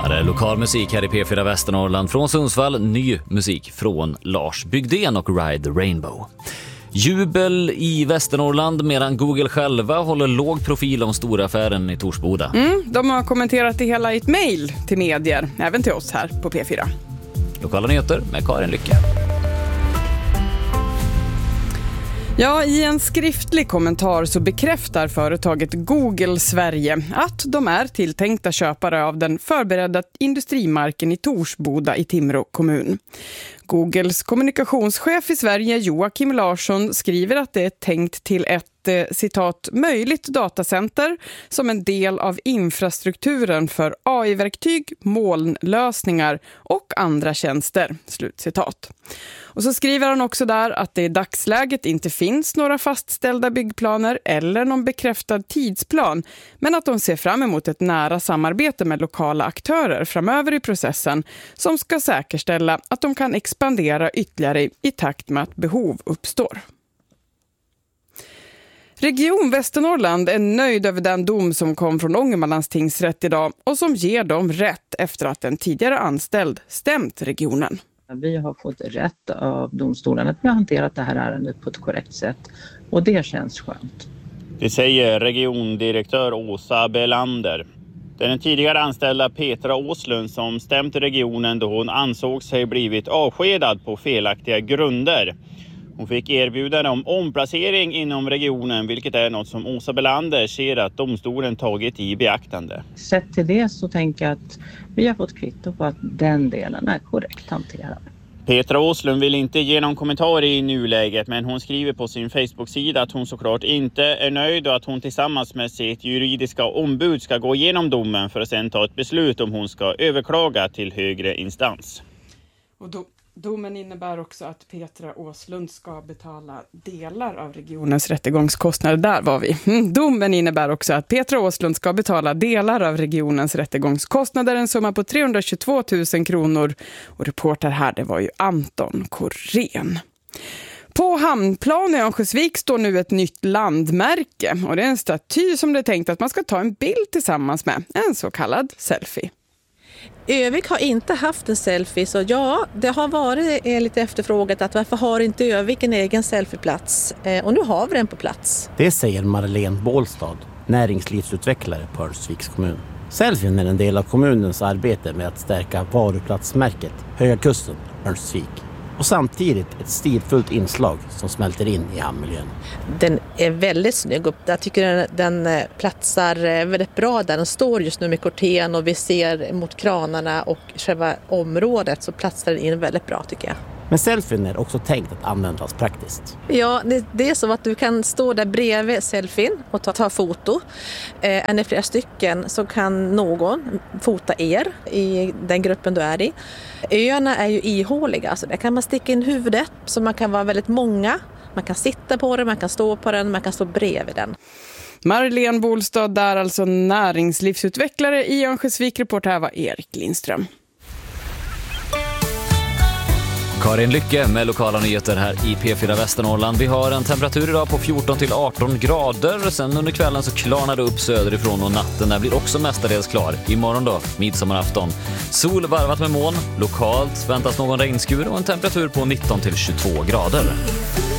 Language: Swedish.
Ja, det är lokal musik här i P4 Västernorrland från Sundsvall. Ny musik från Lars Bygden och Ride the Rainbow. Jubel i Västernorrland medan Google själva håller låg profil om storaffären i Torsboda. De har kommenterat det hela i ett mejl till medier, även till oss här på P4. Lokala nyheter med Karin Lycke. Ja, i en skriftlig kommentar så bekräftar företaget Google Sverige att de är tilltänkta köpare av den förberedda industrimarken i Torsboda i Timrå kommun. Googles kommunikationschef i Sverige, Joakim Larsson, skriver att det är tänkt till ett citat, möjligt datacenter som en del av infrastrukturen för AI-verktyg, molnlösningar och andra tjänster. Slutcitat. Och så skriver han också där att det i dagsläget inte finns några fastställda byggplaner eller någon bekräftad tidsplan, men att de ser fram emot ett nära samarbete med lokala aktörer framöver i processen som ska säkerställa att de kan expandera ytterligare i takt med att behov uppstår. Region Västernorrland är nöjd över den dom som kom från Ångermanlands tingsrätt idag och som ger dem rätt efter att en tidigare anställd stämt regionen. Vi har fått rätt av domstolen att vi har hanterat det här ärendet på ett korrekt sätt och det känns skönt. Det säger regiondirektör Åsa Belander. Det är den tidigare anställda Petra Åslund som stämt regionen då hon ansåg sig blivit avskedad på felaktiga grunder. Hon fick erbjudande om omplacering inom regionen, vilket är något som Åsa Belander ser att domstolen tagit i beaktande. Sett till det så tänker jag att vi har fått kvitto på att den delen är korrekt hanterad. Petra Åslund vill inte ge någon kommentar i nuläget, men hon skriver på sin Facebook-sida att hon såklart inte är nöjd och att hon tillsammans med sitt juridiska ombud ska gå igenom domen för att sedan ta ett beslut om hon ska överklaga till högre instans. Och domen innebär också att Petra Åslund ska betala delar av regionens rättegångskostnader. Där var vi. Domen innebär också att Petra Åslund ska betala delar av regionens rättegångskostnader, en summa på 322 000 kronor. Och reporter här, det var ju Anton Korén. På hamnplan i Örnsköldsvik står nu ett nytt landmärke. Och det är en staty som det är tänkt att man ska ta en bild tillsammans med. En så kallad selfie. Övik har inte haft en selfie, så ja, det har varit lite efterfrågat att varför har inte Övik en egen selfieplats? Och nu har vi den på plats. Det säger Marlene Bålstad, näringslivsutvecklare på Örnsköldsviks kommun. Selfien är en del av kommunens arbete med att stärka varuplatsmärket Höga Kusten, Örnsköldsvik. Och samtidigt ett stilfullt inslag som smälter in i hamnmiljön. Den är väldigt snygg och jag tycker den platsar väldigt bra där. Den står just nu med korten och vi ser mot kranarna och själva området, så platsar den in väldigt bra tycker jag. Men selfien är också tänkt att användas praktiskt. Ja, det är så att du kan stå där bredvid selfien och ta foto. Är ni flera stycken så kan någon fota er i den gruppen du är i. Öarna är ju ihåliga, så där kan man sticka in huvudet så man kan vara väldigt många. Man kan sitta på den, man kan stå på den, man kan stå bredvid den. Marlene Bålstad där, alltså näringslivsutvecklare i Örnsköldsvik. Reporter här var Erik Lindström. Karin Lycke med lokala nyheter här i P4 Västernorrland. Vi har en temperatur idag på 14 till 18 grader. Sen under kvällen så klarnar det upp söderifrån och natten där blir också mestadels klar. Imorgon då, midsommarafton. Sol varvat med moln. Lokalt väntas någon regnskur och en temperatur på 19 till 22 grader.